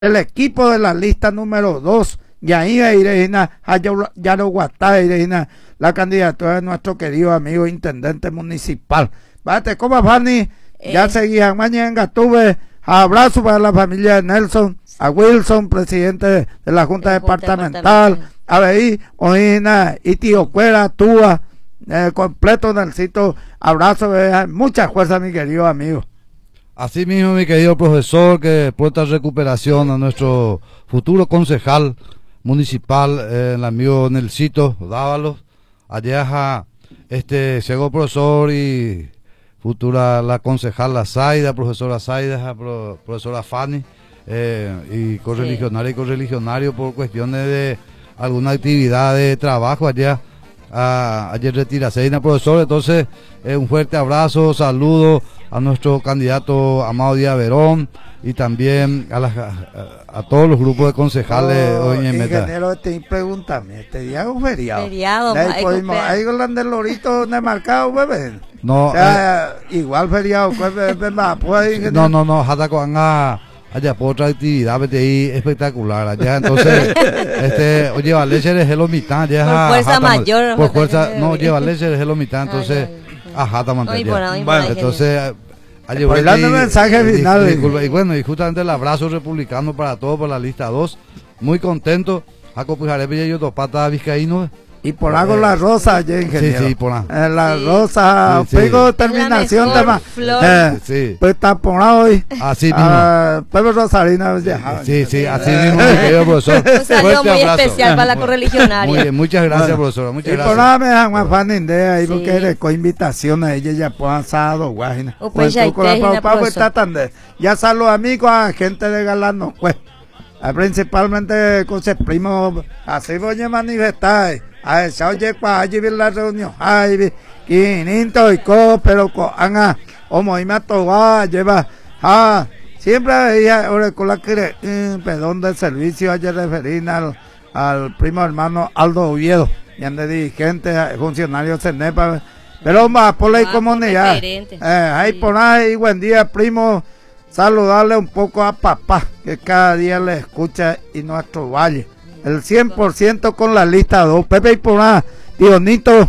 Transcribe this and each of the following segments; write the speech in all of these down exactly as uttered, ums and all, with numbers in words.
el equipo de la lista número dos, Yaira Ireina, Yaro Guatá Ireina, la candidatura de nuestro querido amigo intendente municipal. Bate, ¿cómo Fanny? Eh. Ya seguían mañana en Gatube. Abrazo para la familia de Nelson, a Wilson, presidente de, de la Junta Departamental, a Beí, Oina, y Tío Cuera, Túa, eh, completo Nelsito. Abrazo, eh, mucha fuerza, mi querido amigo. Así mismo, mi querido profesor, que pronta recuperación a nuestro futuro concejal municipal, eh, el amigo Nelsito Dávalos. Allá este llegó el profesor y futura la concejal la Zaida, profesora Zaida, pro, profesora Fanny, eh, y correligionario sí. y correligionario por cuestiones de alguna actividad de trabajo allá. A, ayer retira Seina, profesor. Entonces, eh, un fuerte abrazo, saludo a nuestro candidato Amado Díaz Verón y también a, las, a, a todos los grupos de concejales. Oh, hoy en ingeniero, te pregúntame, ¿este día es un feriado? Feriado, ¿Hay un del lorito de marcado, bebé? No, o sea, eh, igual feriado, pues, pues, no, no, no, hasta con allá por otra actividad B T I espectacular allá. Entonces este oye lleva leche de gelo mitad ya por fuerza jata, mayor por fuerza no lleva leche de gelo mitad, entonces ajá bueno, entonces allí voy dando mensaje final y, y bueno, y justamente el abrazo republicano para todos por la lista dos, muy contento a copiar yo dos patas vizcaíno. Y por algo eh, la rosa, ya ingeniero. Sí, sí, por ahí. Eh, la sí. rosa, sí, pego sí. terminación de más. Eh, sí. Pues está por hoy. Así mismo. Uh, Pepe Rosarina viajaba. Sí, sí, así mismo, mi querido profesor. Un saludo muy abrazo. especial para la correligionaria. Muy bien, muchas gracias, bueno, profesora. Muchas y gracias. Y por nada me dan más fan de ahí, sí. porque le con invitación a ella, ya puedan sábado, guajina. Pues ya está tan de. Ya saludo amigos a gente de Galano, pues. Principalmente con ese primo, así voy a manifestar. A esa oye, para allí ver la reunión, ay, quinientos y co, pero con Ana, o Moima Toba, lleva, ah, siempre veía, ahora con la que, eh, perdón del servicio, ayer referí al, al primo hermano Aldo Oviedo, y ande dirigente, funcionario CENEPA, pero más por la comunidad, eh, ahí por ahí, buen día, primo, saludarle un poco a papá, que cada día le escucha y nuestro valle. El cien por ciento con la lista dos. Pepe y por nada, Dionito,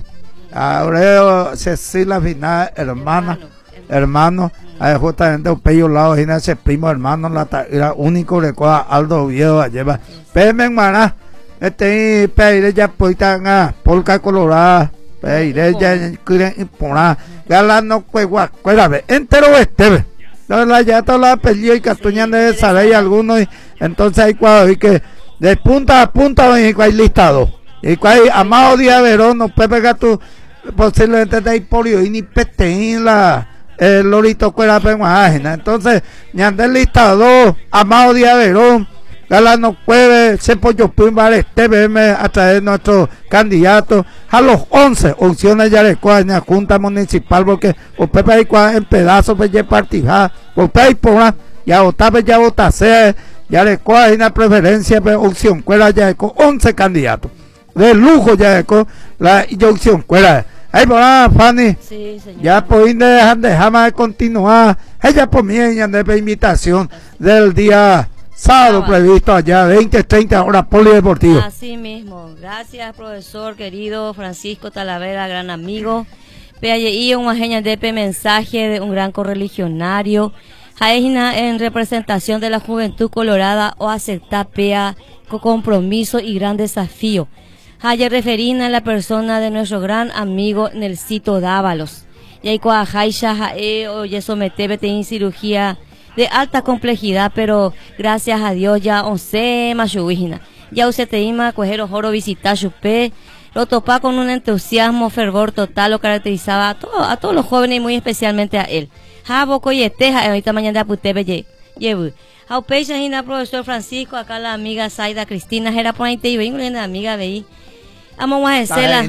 Aureo, Cecilia Final, hermana, hermano, hermano justamente un pello lado, ese primo hermano, la era único de coa Aldo Oviedo, lleva. Pepe Maná, este peire ya poita, polca colorada, peire ya por nada, galano cuegua, cuérdame, entero este, la ya toda la pelillo y catuñan de saber algunos, entonces hay cuadro y que de punta a punta y hay listado y hay Amado Díaz Verón, no puede pegar tu posiblemente de polio y ni peteín la el lorito cuera penguajena. Entonces ñandel listado Amado Díaz Verón, Galano puede se pollo pimbar este B M a través de nuestro candidato a los once opciones ya de la Junta Municipal, porque o pepe hay en pedazos pues ya partida o pepe por ya vota ya vota sea ya le coge una preferencia de opción cuera ya con once candidatos de lujo ya con la opción cuera ahí por nada Fanny sí, ya por ir dejar dejar de continuar ella por mí de invitación del día sábado previsto allá veinte treinta horas polideportivo. Así mismo, gracias profesor querido Francisco Talavera, gran amigo P I I un agente de mensaje de un gran correligionario Jaina en representación de la Juventud Colorada o aceptar pea con compromiso y gran desafío. Haya referina a la persona de nuestro gran amigo Nelsito Dávalos. Y hay coajaisha jae o ya sometebe en cirugía de alta complejidad, pero gracias a Dios ya once mashuijina. Ya usted te ima coger ojoro visitar chupe. Lo topa con un entusiasmo, fervor total, lo caracterizaba a, todo, a todos los jóvenes y muy especialmente a él. Jabo coyeteja, ahorita mañana de putebe llevo. Aupecha hina profesor Francisco, acá la amiga Zaida Cristina, era por ahí te iba, la amiga veí. Vamos a hacerla.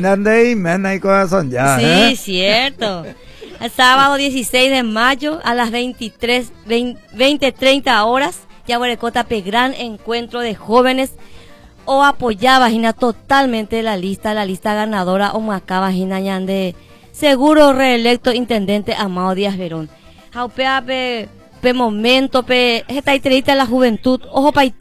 Sí, cierto. El sábado dieciséis de mayo a las veintitrés, veinte treinta horas, ya Huarecota gran encuentro de jóvenes o apoyaba Gina totalmente la lista, la lista ganadora o macaba Gina de seguro reelecto intendente Amado Díaz Verón. Jaupeape pe momento, pe esta entrevista de la juventud, ojo pa